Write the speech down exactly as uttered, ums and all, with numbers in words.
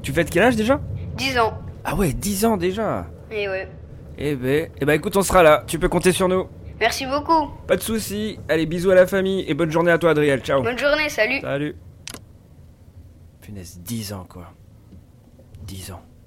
Tu fêtes quel âge déjà? dix ans. Ah ouais, dix ans déjà. Et ouais. Eh ben, eh ben écoute, on sera là, tu peux compter sur nous. Merci beaucoup. Pas de soucis, allez bisous à la famille et bonne journée à toi Adriel, ciao. Bonne journée, salut. Salut. Punaise, dix ans quoi. dix ans.